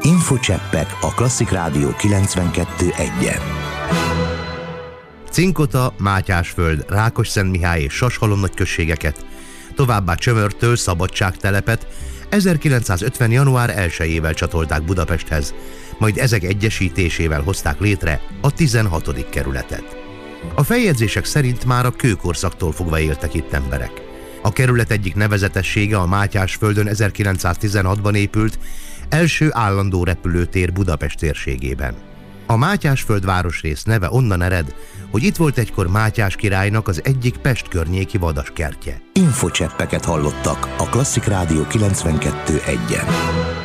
Infocseppek a Klasszik Rádió 92.1-en. Cinkota, Mátyásföld, Rákosszentmihály és Sashalom nagyközségeket, továbbá Csömörtől Szabadságtelepet 1950. január 1-ével csatolták Budapesthez, majd ezek egyesítésével hozták létre a 16. kerületet. A feljegyzések szerint már a kőkorszaktól fogva éltek itt emberek. A kerület egyik nevezetessége a Mátyásföldön 1916-ban épült első állandó repülőtér Budapest térségében. A Mátyásföld városrész neve onnan ered, hogy itt volt egykor Mátyás királynak az egyik Pest környéki vadaskertje. Infocseppeket hallottak a Klasszik Rádió 92.1-en.